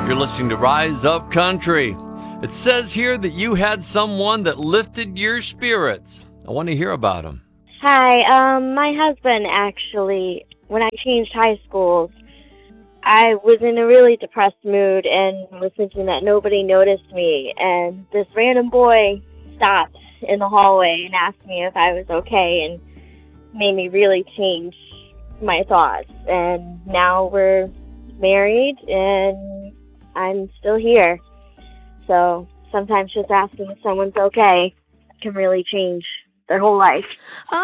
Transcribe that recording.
You're listening to Rise Up Country. It says here that you had someone that lifted your spirits. I want to hear about them. Hi, my husband actually, when I changed high schools, I was in a really depressed mood and was thinking that nobody noticed me. And this random boy stopped in the hallway and asked me if I was okay and made me really change my thoughts. And now we're married and I'm still here. So sometimes just asking if someone's okay can really change their whole life.